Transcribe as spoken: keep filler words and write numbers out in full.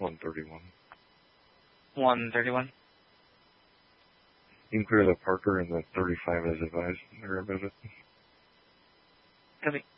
one thirty-one. one thirty-one. You can clear the Parker and the thirty-five as advised. There about it. Copy.